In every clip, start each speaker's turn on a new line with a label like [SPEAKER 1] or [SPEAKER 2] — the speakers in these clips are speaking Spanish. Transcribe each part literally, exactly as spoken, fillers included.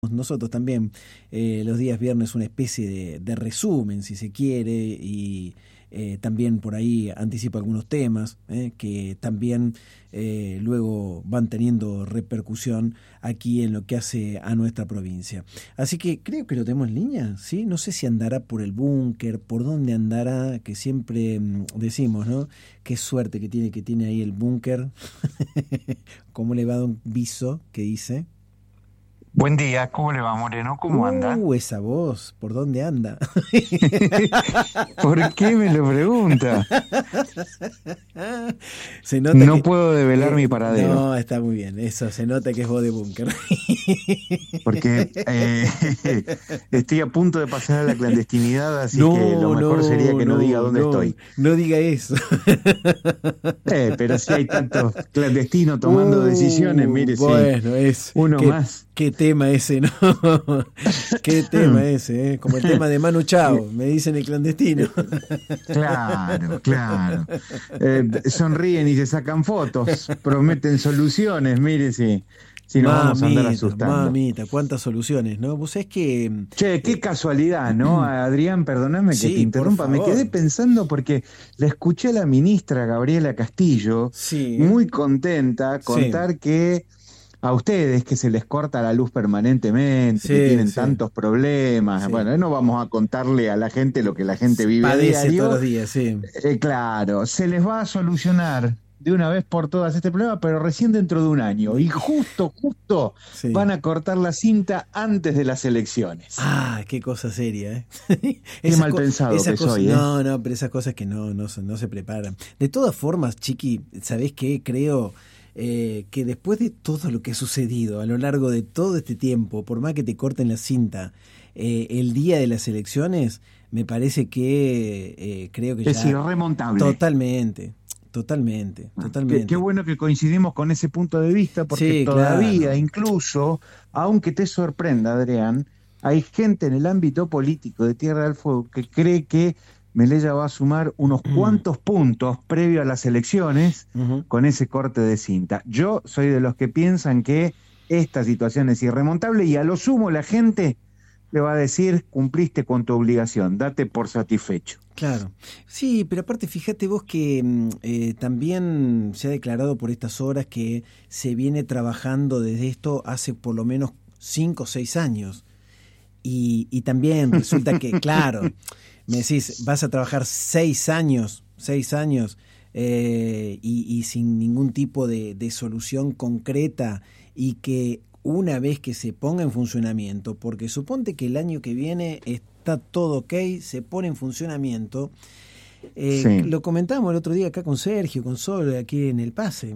[SPEAKER 1] nosotros también eh, los días viernes una especie de, de resumen, si se quiere, y eh, también por ahí anticipo algunos temas eh, que también eh, luego van teniendo repercusión aquí en lo que hace a nuestra provincia. Así que creo que lo tenemos en línea, ¿sí? No sé si andará por el búnker, por dónde andará, que siempre mm, decimos, ¿no? Qué suerte que tiene, que tiene ahí el búnker. ¿Cómo le va don Viso? ¿Qué dice?
[SPEAKER 2] Buen día, ¿cómo le va, Moreno? ¿Cómo anda?
[SPEAKER 1] Uh, esa voz, ¿por dónde anda?
[SPEAKER 2] ¿Por qué me lo pregunta?
[SPEAKER 1] Se nota
[SPEAKER 2] No
[SPEAKER 1] que,
[SPEAKER 2] puedo develar
[SPEAKER 1] que...
[SPEAKER 2] mi paradero,
[SPEAKER 1] No, está muy bien, eso, se nota que es voz de búnker.
[SPEAKER 2] porque eh, estoy a punto de pasar a la clandestinidad, así que lo
[SPEAKER 1] No,
[SPEAKER 2] mejor sería
[SPEAKER 1] no,
[SPEAKER 2] que no diga
[SPEAKER 1] no,
[SPEAKER 2] dónde
[SPEAKER 1] no,
[SPEAKER 2] estoy.
[SPEAKER 1] no diga eso.
[SPEAKER 2] Eh, pero si hay tantos clandestinos tomando decisiones,
[SPEAKER 1] Uh,
[SPEAKER 2] mire, si
[SPEAKER 1] bueno, es
[SPEAKER 2] uno
[SPEAKER 1] qué,
[SPEAKER 2] más.
[SPEAKER 1] qué tema ese, ¿no? Qué tema ese, ¿eh? Como el tema de Manu Chao, me dicen el clandestino.
[SPEAKER 2] Claro, claro. Eh, sonríen y se sacan fotos, prometen soluciones, mire si, si nos vamos a andar
[SPEAKER 1] Mamita,
[SPEAKER 2] asustando.
[SPEAKER 1] mamita, cuántas soluciones, ¿no? Vos sabés que...
[SPEAKER 2] Che, qué
[SPEAKER 1] eh,
[SPEAKER 2] casualidad, ¿no? Adrián, perdóname que te
[SPEAKER 1] sí, por
[SPEAKER 2] interrumpa. Me quedé
[SPEAKER 1] favor.
[SPEAKER 2] pensando porque la escuché a la ministra Gabriela Castillo
[SPEAKER 1] Sí,
[SPEAKER 2] muy contenta
[SPEAKER 1] sí,
[SPEAKER 2] contar que a ustedes que se les corta la luz permanentemente, que
[SPEAKER 1] sí,
[SPEAKER 2] tienen
[SPEAKER 1] sí,
[SPEAKER 2] tantos problemas,
[SPEAKER 1] sí.
[SPEAKER 2] bueno, no vamos a contarle a la gente lo que la gente vive a
[SPEAKER 1] Padece todos
[SPEAKER 2] diario.
[SPEAKER 1] los días, sí.
[SPEAKER 2] Eh, claro, se les va a solucionar de una vez por todas este problema, pero recién dentro de un año. Y justo, justo
[SPEAKER 1] Sí.
[SPEAKER 2] van a cortar la cinta antes de las elecciones.
[SPEAKER 1] Ah, qué cosa seria, ¿eh?
[SPEAKER 2] Qué
[SPEAKER 1] Esas,
[SPEAKER 2] mal
[SPEAKER 1] co-
[SPEAKER 2] pensado
[SPEAKER 1] esas
[SPEAKER 2] que
[SPEAKER 1] cosas,
[SPEAKER 2] soy, ¿eh?
[SPEAKER 1] no, no, pero esas cosas que no, no, se- no se preparan. De todas formas, Chiqui, ¿sabés qué? Creo eh, que después de todo lo que ha sucedido a lo largo de todo este tiempo, por más que te corten la cinta, eh, el día de las elecciones, me parece que eh, creo que
[SPEAKER 2] Es
[SPEAKER 1] ya
[SPEAKER 2] irremontable.
[SPEAKER 1] totalmente, totalmente,
[SPEAKER 2] Ah, Qué, qué
[SPEAKER 1] totalmente.
[SPEAKER 2] bueno que coincidimos con ese punto de vista, porque
[SPEAKER 1] Sí,
[SPEAKER 2] todavía,
[SPEAKER 1] claro.
[SPEAKER 2] incluso, aunque te sorprenda, Adrián, hay gente en el ámbito político de Tierra del Fuego que cree que Melella va a sumar unos cuantos puntos previo a las elecciones
[SPEAKER 1] Ujú.
[SPEAKER 2] con ese corte de cinta. Yo soy de los que piensan que esta situación es irremontable y a lo sumo la gente le va a decir, cumpliste con tu obligación, date por satisfecho.
[SPEAKER 1] Claro, sí, pero aparte fíjate vos que mm, eh, también se ha declarado por estas horas que se viene trabajando desde esto hace por lo menos cinco o seis años. Y, y también resulta que, claro, me decís, vas a trabajar seis años, seis años, eh, y, y sin ningún tipo de, de solución concreta, y que una vez que se ponga en funcionamiento, porque suponte que el año que viene está todo ok, se pone en funcionamiento, eh,
[SPEAKER 2] Sí.
[SPEAKER 1] lo comentábamos el otro día acá con Sergio, con Sol, aquí en El Pase,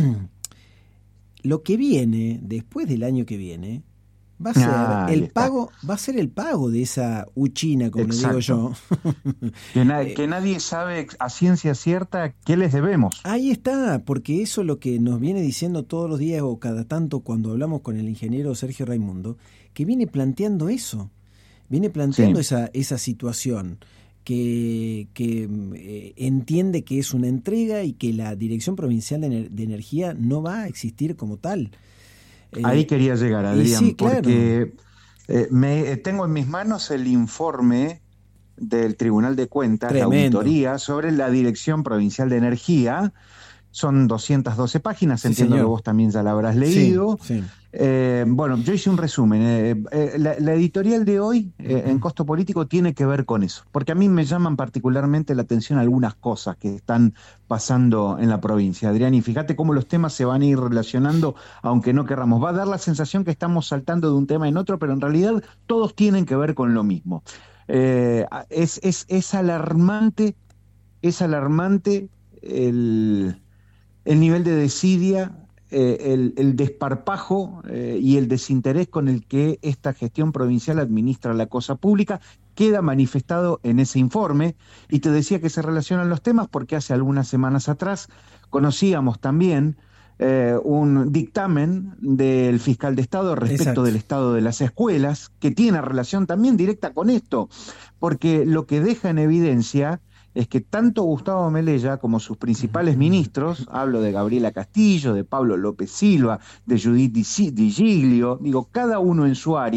[SPEAKER 1] lo que viene, después del año que viene, va a ser
[SPEAKER 2] Ahí
[SPEAKER 1] el
[SPEAKER 2] está.
[SPEAKER 1] pago, va a ser el pago de esa uchina, como le digo
[SPEAKER 2] Exacto.
[SPEAKER 1] yo.
[SPEAKER 2] Que, na-
[SPEAKER 1] Eh,
[SPEAKER 2] que nadie sabe a ciencia cierta qué les debemos.
[SPEAKER 1] Ahí está, porque eso es lo que nos viene diciendo todos los días o cada tanto cuando hablamos con el ingeniero Sergio Raimundo, que viene planteando eso, viene planteando
[SPEAKER 2] Sí.
[SPEAKER 1] esa, esa situación, que, que eh, entiende que es una entrega y que la Dirección Provincial de, Ener- de Energía no va a existir como tal.
[SPEAKER 2] Ahí
[SPEAKER 1] Eh,
[SPEAKER 2] quería llegar,
[SPEAKER 1] y sí,
[SPEAKER 2] Adrián,
[SPEAKER 1] claro,
[SPEAKER 2] porque eh, me, eh, tengo en mis manos el informe del Tribunal de Cuentas, la
[SPEAKER 1] tremendo.
[SPEAKER 2] auditoría sobre la Dirección Provincial de Energía. Son doscientas doce páginas,
[SPEAKER 1] Sí,
[SPEAKER 2] entiendo que
[SPEAKER 1] señor.
[SPEAKER 2] vos también ya la habrás
[SPEAKER 1] Sí,
[SPEAKER 2] leído.
[SPEAKER 1] sí.
[SPEAKER 2] Eh, bueno, yo hice un resumen. Eh, eh, la, la editorial de hoy, eh, en Costo Político, tiene que ver con eso, porque a mí me llaman particularmente la atención algunas cosas que están pasando en la provincia, Adrián, y fíjate cómo los temas se van a ir relacionando, aunque no querramos. Va a dar la sensación que estamos saltando de un tema en otro, pero en realidad todos tienen que ver con lo mismo. Eh, es, es, es alarmante, es alarmante el el nivel de desidia, eh, el, el desparpajo eh, y el desinterés con el que esta gestión provincial administra la cosa pública queda manifestado en ese informe. Y te decía que se relacionan los temas porque hace algunas semanas atrás conocíamos también eh, un dictamen del fiscal de Estado respecto
[SPEAKER 1] Exacto.
[SPEAKER 2] del estado de las escuelas, que tiene relación también directa con esto, porque lo que deja en evidencia es que tanto Gustavo Melella como sus principales ministros, hablo de Gabriela Castillo, de Pablo López Silva, de Judith Di Di Giglio, digo, cada uno en su área,